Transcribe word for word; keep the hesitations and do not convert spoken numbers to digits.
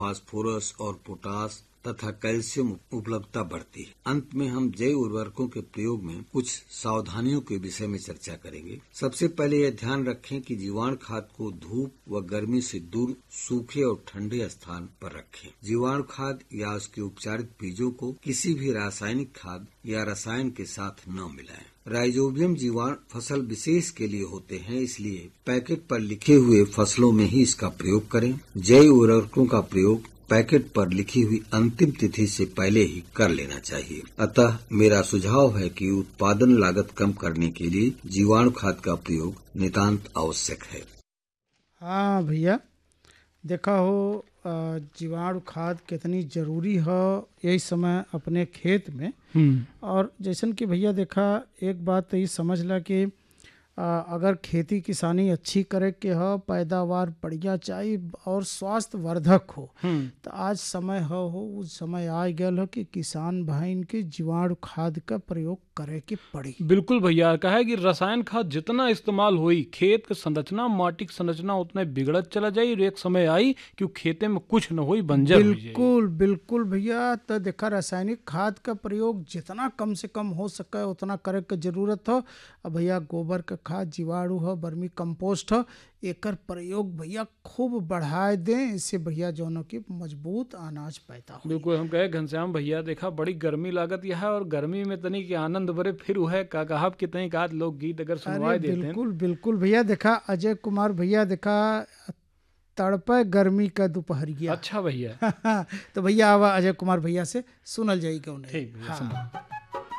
Phosphorus और potash तथा calcium उपलब्धता बढ़ती है। अंत में हम जैव उर्वरकों के प्रयोग में कुछ सावधानियों के विषय में चर्चा करेंगे। सबसे पहले यह ध्यान रखें कि जीवाणु खाद को धूप व गर्मी से दूर सूखे और ठंडे स्थान पर रखें। जीवाणु खाद या उसके उपचारित बीजों को किसी भी रासायनिक खाद या रसायन के साथ न मिलाएं। राइजोबियम जीवाणु फसल विशेष के लिए होते हैं, इसलिए पैकेट पर लिखे हुए फसलों में ही इसका प्रयोग करें। जैव उर्वरकों का प्रयोग पैकेट पर लिखी हुई अंतिम तिथि से पहले ही कर लेना चाहिए। अतः मेरा सुझाव है कि उत्पादन लागत कम करने के लिए जीवाणु खाद का प्रयोग नितांत आवश्यक है। हाँ भैया, देखा हो जीवाणु खाद कितनी जरूरी है यही समय अपने खेत में। और जैसन कि भैया देखा, एक बात तो ये समझ ला कि आ, अगर खेती किसानी अच्छी करे के हो, पैदावार बढ़िया चाहिए और स्वास्थ्य वर्धक हो, तो आज समय हो हो उस समय आ गया हो कि किसान भाई के जीवाणु खाद का प्रयोग करे के पड़ी। बिल्कुल भैया, कहे कि रसायन खाद जितना इस्तेमाल हुई, खेत के संरचना माटी की संरचना उतना बिगड़त चला जाये और एक समय आई कि खेते में कुछ न हो, बंजर। बिल्कुल बिल्कुल भैया, तो देखा रासायनिक खाद का प्रयोग जितना कम से कम हो सके उतना करे के जरूरत हो। अब भैया गोबर का खाद, जीवाणु हो, वर्मी कंपोस्ट हो, एकर प्रयोग भैया खूब बढ़ाए दें, इससे भैया जोनों की मजबूत अनाज पैदा हो। बिल्कुल, हम कहे घनश्याम भैया, देखा बड़ी गर्मी लागत यह है और गर्मी में तनी के आनंद बरे फिर है का कहब कि तनी का लोग गीत अगर सुनवाई देते हैं। बिल्कुल बिल्कुल भैया, देखा अजय कुमार भैया, देखा तड़पे गर्मी का दोपहरिया। अच्छा भैया तो भैया आवा अजय कुमार भैया से सुनल जाएगा उन्हें। ठीक भैया, हाँ।